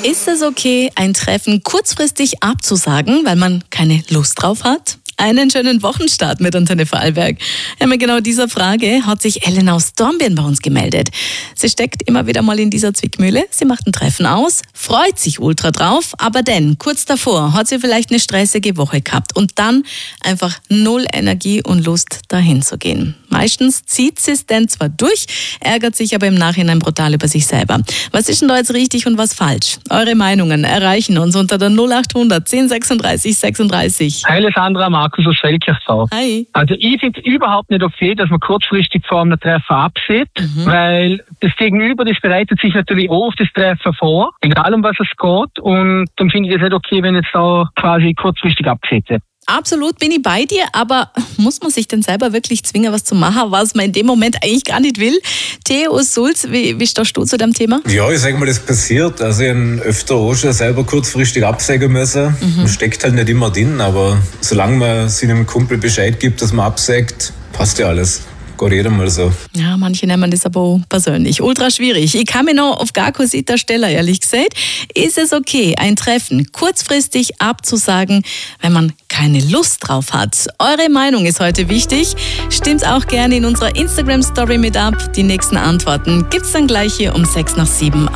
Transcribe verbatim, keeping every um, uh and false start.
Ist es okay, ein Treffen kurzfristig abzusagen, weil man keine Lust drauf hat? Einen schönen Wochenstart mit Antenne Vorarlberg. Ja, mit genau dieser Frage hat sich Ellen aus Dornbirn bei uns gemeldet. Sie steckt immer wieder mal in dieser Zwickmühle. Sie macht ein Treffen aus, freut sich ultra drauf, aber denn kurz davor hat sie vielleicht eine stressige Woche gehabt und dann einfach null Energie und Lust, dahin zu gehen. Meistens zieht sie es denn zwar durch, ärgert sich aber im Nachhinein brutal über sich selber. Was ist denn da jetzt richtig und was falsch? Eure Meinungen erreichen uns unter der null acht hundert zehn sechsunddreißig sechsunddreißig. Hi Alessandra, Markus aus Feldkirchsau. Hi. Also ich finde es überhaupt nicht okay, dass man kurzfristig vor einem Treffen absieht, Mhm. weil das Gegenüber, das bereitet sich natürlich auch auf das Treffen vor, egal um was es geht, und dann finde ich es nicht okay, wenn jetzt da quasi kurzfristig abgesehen wird. Absolut bin ich bei dir, aber muss man sich denn selber wirklich zwingen, was zu machen, was man in dem Moment eigentlich gar nicht will? Theo aus Sulz, wie, wie stehst du zu dem Thema? Ja, ich sag mal, das passiert. Also ich habe öfter auch schon selber kurzfristig absagen müssen. Mhm. Man steckt halt nicht immer drin, aber solange man seinem Kumpel Bescheid gibt, dass man absagt, passt ja alles. Geht jedem mal so. Ja, manche nehmen das aber auch persönlich. Ultra schwierig. Ich kann mir noch auf gar keine Seite stellen, ehrlich gesagt. Ist es okay, ein Treffen kurzfristig abzusagen, wenn man keine Lust drauf hat? Eure Meinung ist heute wichtig. Stimmt auch gerne in unserer Instagram-Story mit ab. Die nächsten Antworten gibt's dann gleich hier um sechs nach sieben.